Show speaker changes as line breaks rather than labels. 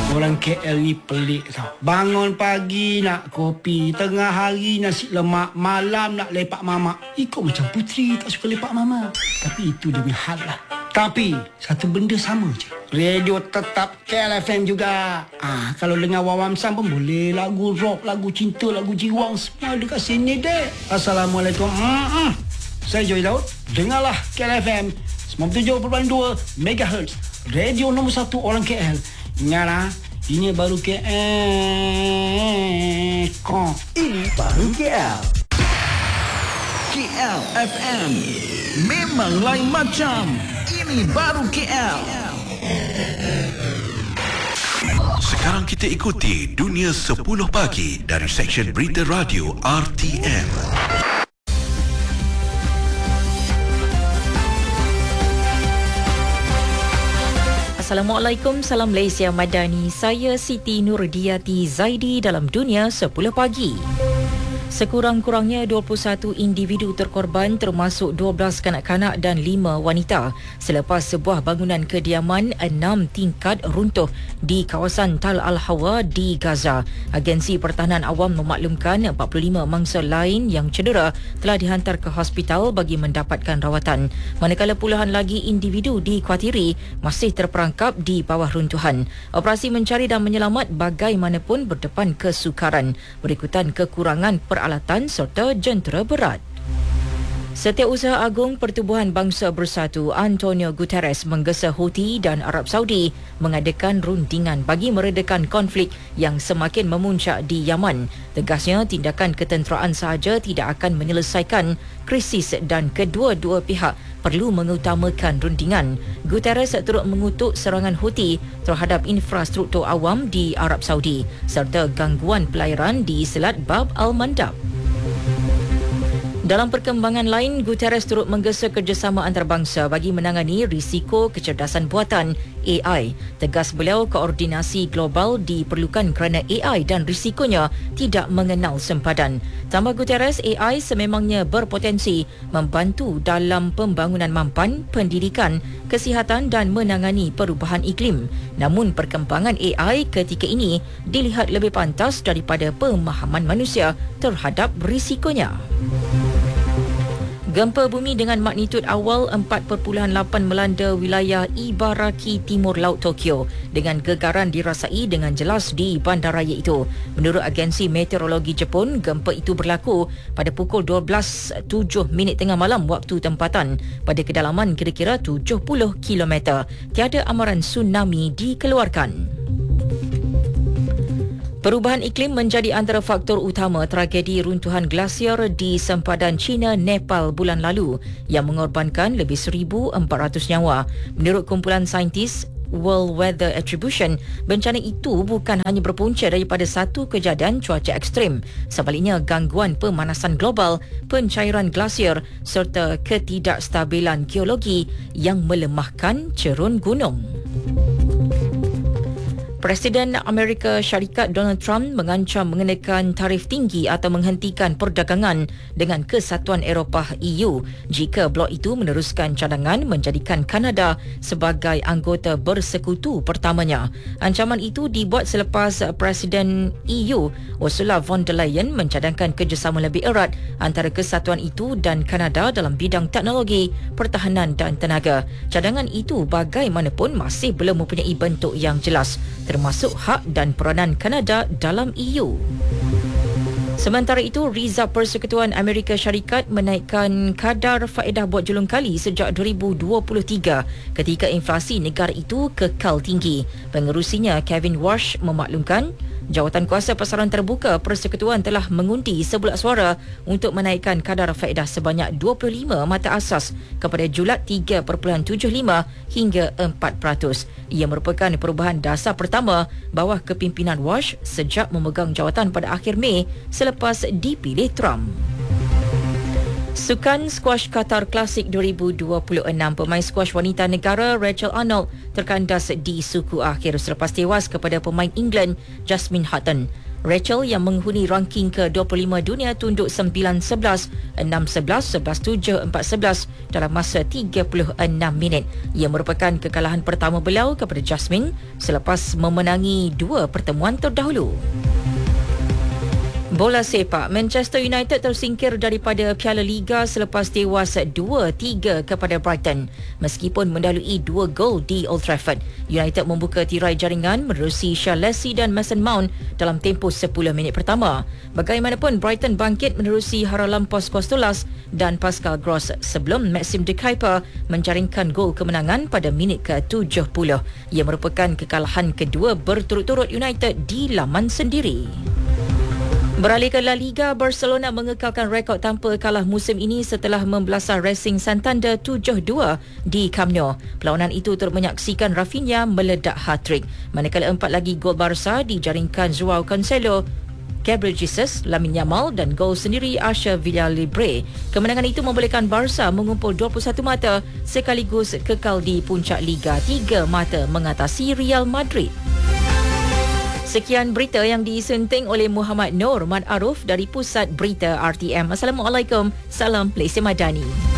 Orang KL ni pelik tau. Bangun pagi nak kopi, tengah hari nasi lemak, malam nak lepak mamak. Ikut macam puteri tak suka lepak mama. Tapi itu demi hal lah. Tapi satu benda sama je. Radio tetap KL FM juga. Kalau dengar Wawam Sam pun boleh. Lagu rock, lagu cinta, lagu jiwang, semua dekat sini dek. Assalamualaikum. Saya Joy Daud. Dengarlah KL FM 97.2 MHz. Radio nombor 1 orang KL. Ingatlah, ini baru KL.
Ini baru KL. KL FM. Memang lain macam. Ini baru KL.
Sekarang kita ikuti Dunia 10 Pagi dari Seksyen Berita Radio RTM.
Assalamualaikum, salam Malaysia Madani. Saya Siti Nurdiati Zaidi dalam Dunia 10 Pagi. Sekurang-kurangnya 21 individu terkorban termasuk 12 kanak-kanak dan 5 wanita selepas sebuah bangunan kediaman 6 tingkat runtuh di kawasan Tal Al-Hawa di Gaza. Agensi Pertahanan Awam memaklumkan 45 mangsa lain yang cedera telah dihantar ke hospital bagi mendapatkan rawatan. Manakala puluhan lagi individu dikhawatiri masih terperangkap di bawah runtuhan. Operasi mencari dan menyelamat bagaimanapun berdepan kesukaran berikutan kekurangan peralatan serta jentera berat. Setiausaha Agung Pertubuhan Bangsa Bersatu Antonio Guterres menggesa Houthi dan Arab Saudi mengadakan rundingan bagi meredakan konflik yang semakin memuncak di Yaman. Tegasnya, tindakan ketenteraan sahaja tidak akan menyelesaikan krisis dan kedua-dua pihak perlu mengutamakan rundingan. Guterres turut mengutuk serangan Houthi terhadap infrastruktur awam di Arab Saudi serta gangguan pelayaran di Selat Bab Al-Mandab. Dalam perkembangan lain, Guterres turut menggesa kerjasama antarabangsa bagi menangani risiko kecerdasan buatan AI. Tegas beliau, koordinasi global diperlukan kerana AI dan risikonya tidak mengenal sempadan. Tambah Guterres, AI sememangnya berpotensi membantu dalam pembangunan mampan, pendidikan, kesihatan dan menangani perubahan iklim. Namun perkembangan AI ketika ini dilihat lebih pantas daripada pemahaman manusia terhadap risikonya. Gempa bumi dengan magnitud awal 4.8 melanda wilayah Ibaraki Timur Laut Tokyo dengan gegaran dirasai dengan jelas di bandaraya itu. Menurut agensi meteorologi Jepun, gempa itu berlaku pada pukul 12.07 tengah malam waktu tempatan pada kedalaman kira-kira 70 km. Tiada amaran tsunami dikeluarkan. Perubahan iklim menjadi antara faktor utama tragedi runtuhan glasier di sempadan China, Nepal bulan lalu yang mengorbankan lebih 1,400 nyawa. Menurut kumpulan saintis World Weather Attribution, bencana itu bukan hanya berpunca daripada satu kejadian cuaca ekstrim. Sebaliknya, gangguan pemanasan global, pencairan glasier serta ketidakstabilan geologi yang melemahkan cerun gunung. Presiden Amerika Syarikat Donald Trump mengancam mengenakan tarif tinggi atau menghentikan perdagangan dengan Kesatuan Eropah EU jika blok itu meneruskan cadangan menjadikan Kanada sebagai anggota bersekutu pertamanya. Ancaman itu dibuat selepas Presiden EU Ursula von der Leyen mencadangkan kerjasama lebih erat antara kesatuan itu dan Kanada dalam bidang teknologi, pertahanan dan tenaga. Cadangan itu bagaimanapun masih belum mempunyai bentuk yang jelas, termasuk hak dan peranan Kanada dalam EU. Sementara itu, Rizab Persekutuan Amerika Syarikat menaikkan kadar faedah buat julung kali sejak 2023 ketika inflasi negara itu kekal tinggi. Pengerusinya Kevin Walsh memaklumkan Jawatan Kuasa Pasaran Terbuka Persekutuan telah mengundi sebulat suara untuk menaikkan kadar faedah sebanyak 25 mata asas kepada julat 3.75 hingga 4%. Ia merupakan perubahan dasar pertama bawah kepimpinan Walsh sejak memegang jawatan pada akhir Mei selepas dipilih Trump. Sukan Squash Qatar Classic 2026, pemain squash wanita negara Rachel Arnold terkandas di suku akhir selepas tewas kepada pemain England Jasmine Hutton. Rachel yang menghuni ranking ke-25 dunia tunduk 9-11, 6-11, 11-7, 4-11 dalam masa 36 minit. Ia merupakan kekalahan pertama beliau kepada Jasmine selepas memenangi 2 pertemuan terdahulu. Bola sepak, Manchester United tersingkir daripada Piala Liga selepas tewas 2-3 kepada Brighton. Meskipun mendahului 2 gol di Old Trafford, United membuka tirai jaringan menerusi Shaughnessy dan Mason Mount dalam tempoh 10 minit pertama. Bagaimanapun, Brighton bangkit menerusi Haralambos Costolas dan Pascal Gross sebelum Maxime de Kuyper menjaringkan gol kemenangan pada minit ke-70. Ia merupakan kekalahan kedua berturut-turut United di laman sendiri. Beralih ke La Liga, Barcelona mengekalkan rekod tanpa kalah musim ini setelah membelasah Racing Santander 7-2 di Camp Nou. Perlawanan itu turut menyaksikan Rafinha meledak hat-trick. Manakala 4 lagi gol Barca dijaringkan Joao Cancelo, Gabriel Jesus, Lamine Yamal dan gol sendiri Asher Villalibre. Kemenangan itu membolehkan Barca mengumpul 21 mata sekaligus kekal di puncak Liga, 3 mata mengatasi Real Madrid. Sekian berita yang disunting oleh Muhammad Noor Mat Aruf dari Pusat Berita RTM. Assalamualaikum. Salam Malaysia Madani.